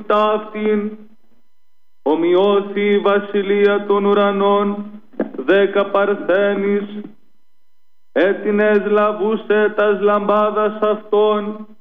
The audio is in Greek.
ταύτην, ομοιώθη η βασιλεία των ουρανών 10 παρθένης, έτινες λαβούσε τας λαμπάδας αυτών